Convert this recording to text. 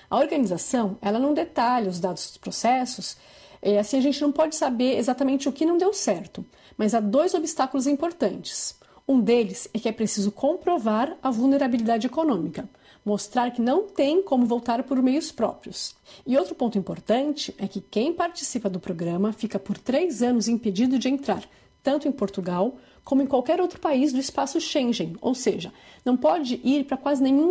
A organização, ela não detalha os dados dos processos, assim a gente não pode saber exatamente o que não deu certo, mas há 2 obstáculos importantes. Um deles é que é preciso comprovar a vulnerabilidade econômica, mostrar que não tem como voltar por meios próprios. E outro ponto importante é que quem participa do programa fica por 3 anos impedido de entrar, tanto em Portugal como em qualquer outro país do espaço Schengen, ou seja, não pode ir para quase nenhum